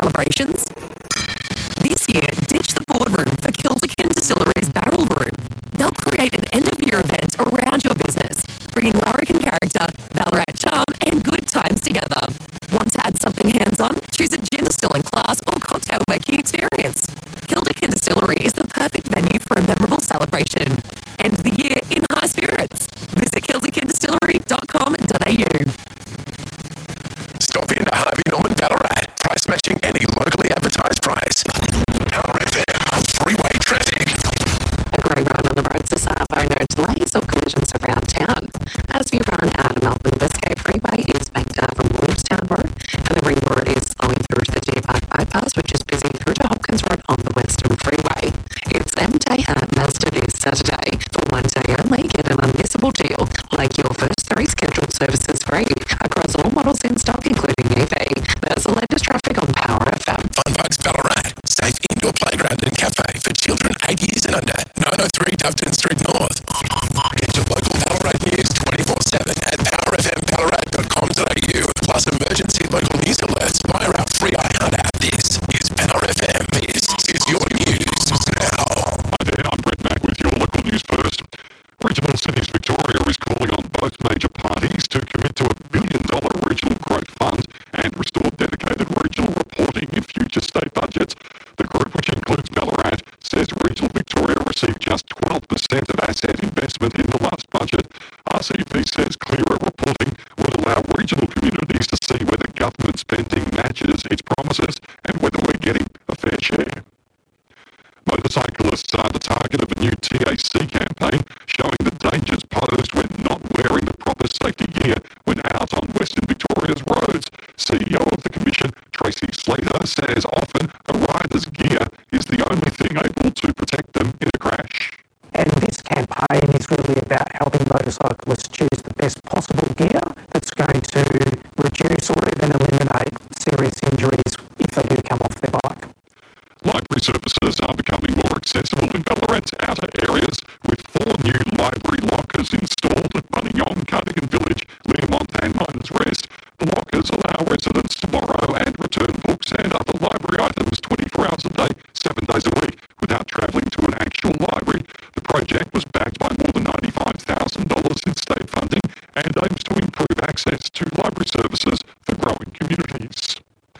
celebrations? This year, ditch the boardroom for Kilderkin Distillery's Barrel Room. They'll create an end-of-year event around your business, bringing larrikin character, Ballarat charm, and good times together. Want to add something hands-on? Choose a gin distilling class or cocktail making experience. Kilderkin Distillery is the perfect venue for a memorable celebration. End the year in high spirits. Visit kildekindistillery.com.au. Stop in to Harvey Norman Ballarat. Price matching any locally advertised price. Power FM, freeway traffic. A grey run on the roads this hour, no delays or collisions around town. As you run out of Melbourne, Biscay Freeway is backed up from Williamstown Road, and the ring road is flowing through to the Deer Park Bypass, which is busy through to Hopkins Road on the Western Freeway. It's M-Day at Mazda this Saturday. For one day only, get an unmissable deal, like your first 3 scheduled services free, across all models in stock, including EV. There's the latest traffic on Power FM. Fun Bugs Ballarat. Safe indoor playground and cafe for children 8 years and under. 903 Doveton Street North. Get your local Ballarat news 24/7 at powerfmballarat.com.au. Plus emergency local news alerts via our free iHeart app. This is Power FM. This is your news now. Hi there, I'm Brett Mack with your local news first. Regional Cities Victoria is calling on both major parties to commit to $1 billion regional growth fund and restore dedicated regional reporting in future state budgets. The group, which includes Ballarat, says regional Victoria received just 12% of asset investment in the last budget. RCV says clearer reporting will allow regional communities to see whether government spending matches its promises and whether we're getting a fair share. Motorcyclists are the target of a new TAC campaign showing the dangers posed when not wearing the proper safety gear when out on Western Victoria's roads. CEO of the Commission, Tracy Slater, says often a rider's gear is the only thing able to protect them in a crash. And this campaign is really about helping motorcyclists choose the best possible gear that's going to reduce or even eliminate serious injuries if they do come off their bike. Library services are becoming more accessible in Ballarat's outer areas, with 4 new library lockers installed at Bunyong, Cardigan Village, Learmont and Miners Rest. The lockers allow residents to borrow and return books and other library items 24 hours a day, 7 days a week, without travelling to an actual library. The project was backed by more than $95,000 in state funding and aims to improve access to library services for growing communities.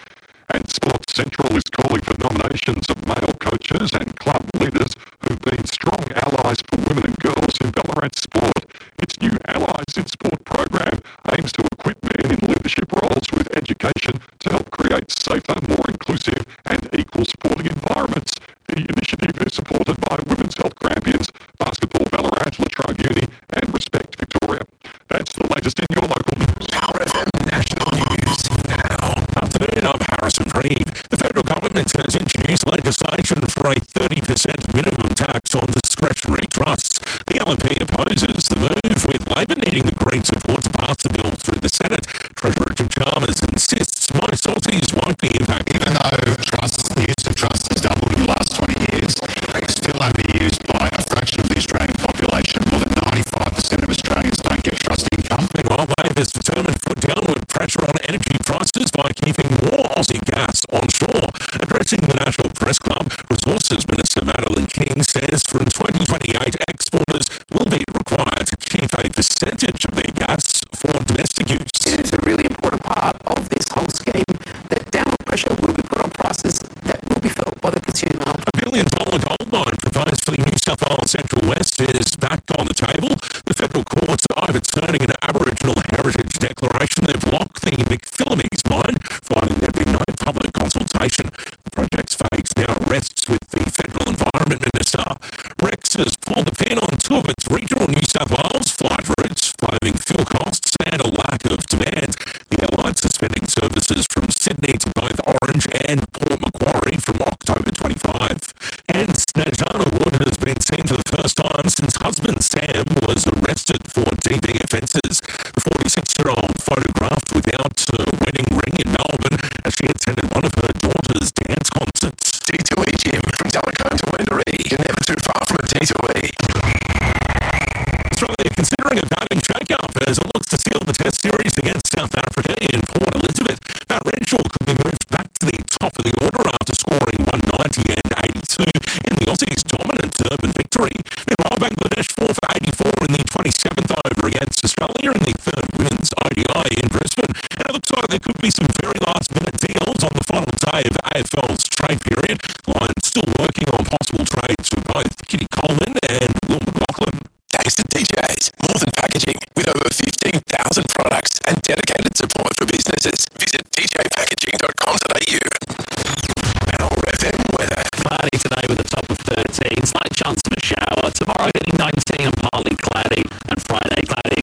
And Sports Central is calling for nominations of male coaches and club leaders who've been strong allies for women and girls in Ballarat sport. Its new Allies in Sport program aims to equip men in leadership roles with education to help create safer, more inclusive and equal sporting environments. The initiative is supported by Women's Health Grampians, Basketball Ballarat, La Trobe Uni and Respect Victoria. That's the latest in your local news. Power FM National News now. Afternoon, I'm Harrison Reid. The federal government has introduced legislation for a 30% minimum tax on discretionary trusts. The LNP opposes the move, with Labor needing the Green support to pass the bill through the Senate. Treasurer Jim Chalmers insists most Aussies won't be impacted. Even though the use of trusts has doubled in the last 20 years, it's still only used by a fraction of the Australian population. More than 95% of Australians don't get trust income. Meanwhile, Labor has determined to put downward pressure on energy prices by keeping more Aussie gas onshore. Addressing the National Press Club, Resources Minister Madeline King says from 2028 exporters will be required to keep a percentage of their gas for domestic use. It is a really important part of this whole scheme that downward pressure will be put on prices that will be felt by the consumer. $1 billion gold mine proposed for the New South Wales Central West is back on the table. The federal courts are overturning an Aboriginal heritage declaration. They've locked the McPhillamys mine, finding there been no public consultation. The project's fate now rests with the Federal Environment Minister. Rex has pulled the pin on 2 of its regional New South Wales flight routes, blaming fuel costs and a lack of demand. The airline suspending services from Sydney to both Orange and Port Macquarie from October 25. And Snejana Wood has been seen for the first time since husband Sam was arrested for DV offences. The 46-year-old photographed without a wedding ring in Melbourne as she attended one of her daughter's dance concerts. D2E Gym from Delacombe to Wendouree. You're never too far from a D2E. Australia considering a batting shake-up as it looks to seal the Test series against South Africa in Port Elizabeth. Matt Renshaw could be moved back to the top of the determined victory. Meanwhile, Bangladesh 4 for 84 in the 27th over against Australia in the third women's ODI in Brisbane. And it looks like there could be some very last-minute deals on the final day of AFL's trade period. The Lions still working on possible trades for both Kitty Coleman and Will McLaughlin. Thanks to DJs, more than packaging, with over 15,000 products and dedicated support for businesses. Visit djpackaging.com.au. Power FM weather. Cloudy today with a top of 13. Slight chance of a shower. Tomorrow getting 19 and partly cloudy. And Friday cloudy